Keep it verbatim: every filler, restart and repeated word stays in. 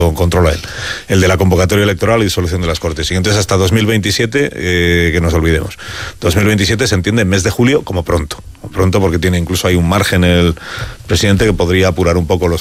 controla él, el de la convocatoria electoral y disolución de las Cortes. Y entonces hasta dos mil veintisiete, eh, que nos olvidemos. dos mil veintisiete se entiende mes de julio como pronto. Pronto porque tiene incluso hay un margen el presidente que podría apurar un poco los